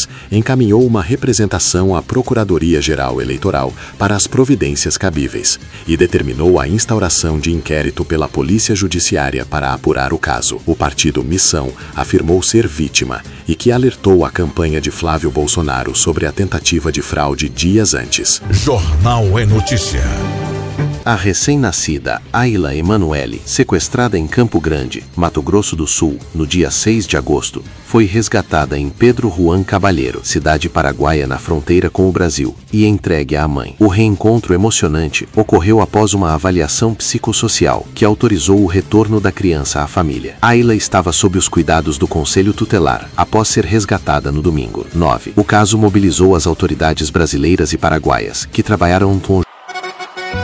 eleitores, encaminhou uma representação à Procuradoria-Geral Eleitoral para as providências cabíveis e determinou a instauração de inquérito pela Polícia Judiciária para apurar o caso. O partido Missão afirmou ser vítima e que alertou a campanha de Flávio Bolsonaro sobre a tentativa de fraude dias antes. Jornal é Notícia. A recém-nascida Ayla Emanuele, sequestrada em Campo Grande, Mato Grosso do Sul, no dia 6 de agosto, foi resgatada em Pedro Juan Caballero, cidade paraguaia na fronteira com o Brasil, e entregue à mãe. O reencontro emocionante ocorreu após uma avaliação psicossocial que autorizou o retorno da criança à família. Ayla estava sob os cuidados do Conselho Tutelar após ser resgatada no domingo 9. O caso mobilizou as autoridades brasileiras e paraguaias, que trabalharam conjuntamente